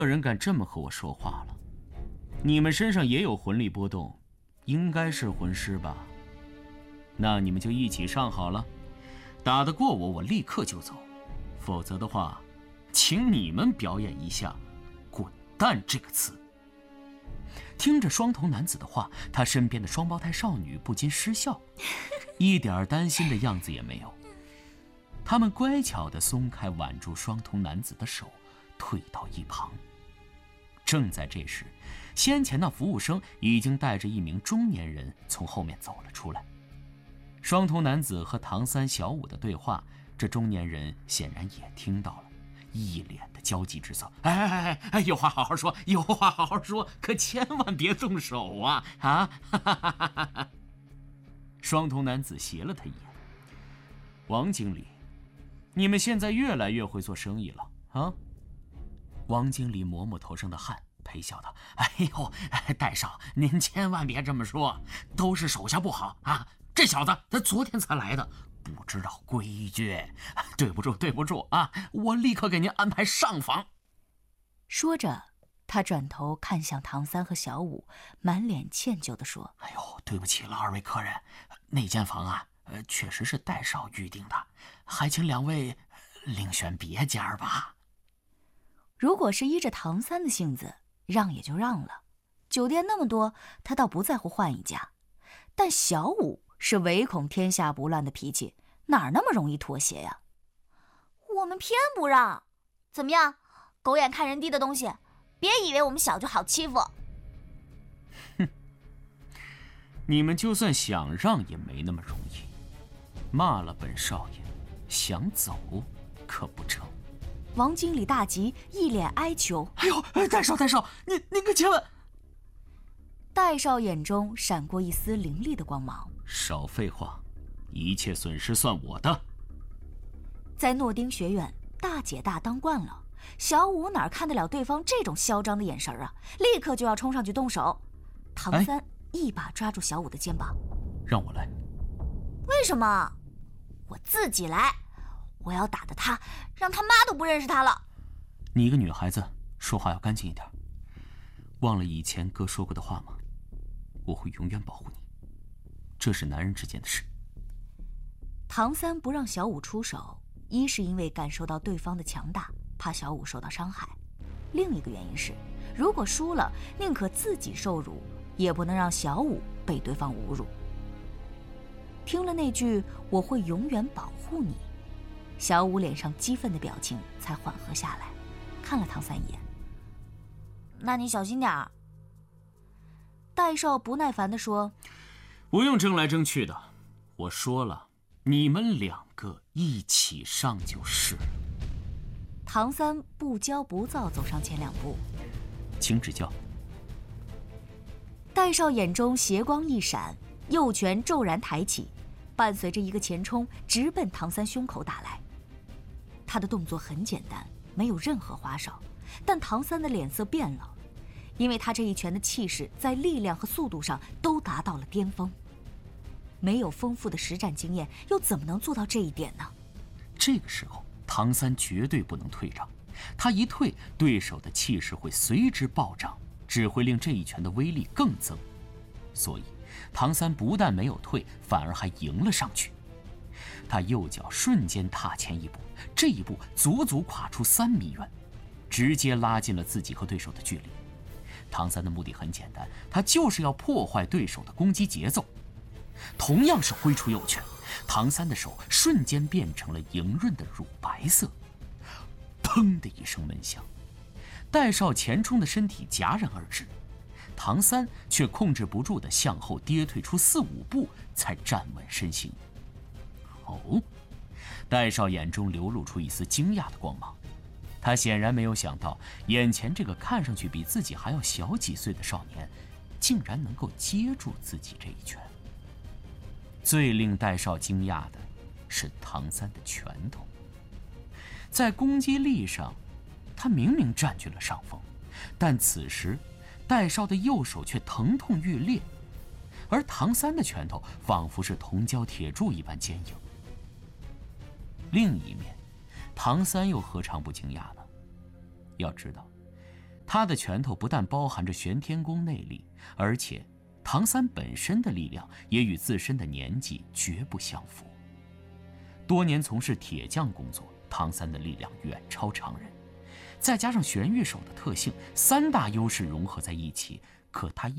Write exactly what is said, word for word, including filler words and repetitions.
有人敢这么和我说话了。你们身上也有魂力波动，应该是魂师吧？那你们就一起上好了，打得过我，我立刻就走；否则的话，请你们表演一下“滚蛋”这个词。听着双瞳男子的话，他身边的双胞胎少女不禁失笑，一点担心的样子也没有。他们乖巧地松开挽住双瞳男子的手，退到一旁。正在这时，先前那服务生已经带着一名中年人从后面走了出来。双瞳男子和唐三、小五的对话，这中年人显然也听到了，一脸的焦急之色。哎哎哎哎，有话好好说，有话好好说，可千万别动手啊！啊！哈哈哈哈哈！双瞳男子斜了他一眼。王经理，你们现在越来越会做生意了啊！王经理抹抹头上的汗，陪笑道：“哎呦，戴少，您千万别这么说，都是手下不好啊！这小子他昨天才来的，不知道规矩，对不住，对不住啊！我立刻给您安排上房。” 说着，他转头看向唐三和小五，满脸歉疚地说：“ 哎呦，对不起了，二位客人，那间房啊，呃，确实是戴少预定的，还请两位另选别间吧。” 如果是依着唐三的性子，让也就让了。酒店那么多，他倒不在乎换一家。但小五是唯恐天下不乱的脾气，哪儿那么容易妥协呀？ 我们偏不让。怎么样，狗眼看人低的东西，别以为我们小就好欺负。 哼，你们就算想让也没那么容易。骂了本少爷，想走可不成。 王经理大急，一脸哀求：“ 哎呦，戴少，戴少，您您可千万……” 戴少眼中闪过一丝凌厉的光芒。 少废话，一切损失算我的。 在诺丁学院，大姐大当惯了，小五哪看得了对方这种嚣张的眼神啊？立刻就要冲上去动手。唐三一把抓住小五的肩膀：“ 让我来。” 为什么？我自己来。我要打的他，让他妈都不认识他了。 你一个女孩子，说话要干净一点。忘了以前哥说过的话吗？我会永远保护你，这是男人之间的事。 唐三不让小五出手，一是因为感受到对方的强大，怕小五受到伤害；另一个原因是，如果输了，宁可自己受辱，也不能让小五被对方侮辱。听了那句“我会永远保护你”，小五脸上激愤的表情才缓和下来，看了唐三一眼：“ 那你小心点儿。” 戴少不耐烦地说：“ 不用争来争去的，我说了，你们两个一起上就是。” 唐三不骄不躁走上前两步：“ 请指教。” 戴少眼中斜光一闪，右拳骤然抬起，伴随着一个前冲，直奔唐三胸口打来。他的动作很简单，没有任何花哨，但唐三的脸色变了，因为他这一拳的气势在力量和速度上都达到了巅峰。没有丰富的实战经验，又怎么能做到这一点呢？ 这个时候，唐三绝对不能退让，他一退，对手的气势会随之暴涨，只会令这一拳的威力更增。所以，唐三不但没有退，反而还迎了上去。他右脚瞬间踏前一步，这一步足足跨出三米远，直接拉近了自己和对手的距离。唐三的目的很简单，他就是要破坏对手的攻击节奏。同样是挥出右拳，唐三的手瞬间变成了莹润的乳白色。砰的一声闷响，戴少前冲的身体戛然而止，唐三却控制不住地向后跌退出四五步，才站稳身形。哦，戴少眼中流露出一丝惊讶的光芒，他显然没有想到，眼前这个看上去比自己还要小几岁的少年，竟然能够接住自己这一拳。最令戴少惊讶的是唐三的拳头，在攻击力上，他明明占据了上风，但此时戴少的右手却疼痛欲裂，而唐三的拳头仿佛是铜胶铁柱一般坚硬。另一面，唐三又何尝不惊讶呢？要知道， 他的拳头不但包含着玄天功内力，而且唐三本身的力量也与自身的年纪绝不相符。多年从事铁匠工作，唐三的力量远超常人，再加上玄玉手的特性，三大优势融合在一起，可他